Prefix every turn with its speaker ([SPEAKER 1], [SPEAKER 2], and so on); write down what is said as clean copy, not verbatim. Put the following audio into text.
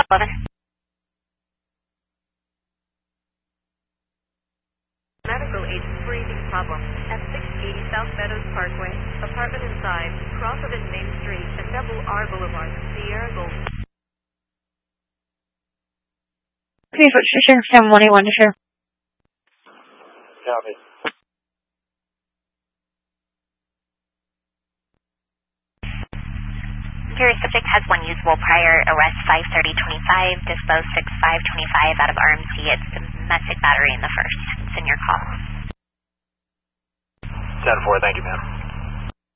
[SPEAKER 1] 11.
[SPEAKER 2] Medical agent breathing problem at 680 South Meadows Parkway, apartment inside, cross of Main Street and Double R Boulevard, Sierra Gold.
[SPEAKER 1] Please, what's your share? 7181 to share.
[SPEAKER 3] Copy.
[SPEAKER 1] Your subject has one usable prior, arrest 53025, dispose 6525 out of RMC. It's domestic battery in the first. It's in your call.
[SPEAKER 3] 10-4, thank you, ma'am.